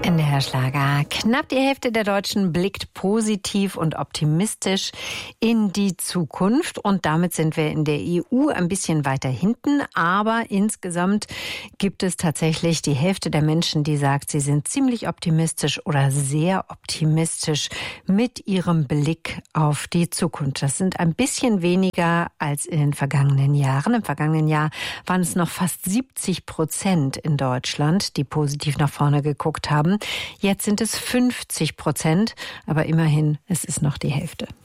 NDR Schlager. Knapp die Hälfte der Deutschen blickt positiv und optimistisch in die Zukunft. Und damit sind wir in der EU ein bisschen weiter hinten. Aber insgesamt gibt es tatsächlich die Hälfte der Menschen, die sagt, sie sind ziemlich optimistisch oder sehr optimistisch mit ihrem Blick auf die Zukunft. Das sind ein bisschen weniger als in den vergangenen Jahren. Im vergangenen Jahr waren es noch fast 70% in Deutschland, die positiv nach vorne geguckt haben. Jetzt sind es 50%, aber immerhin, es ist noch die Hälfte.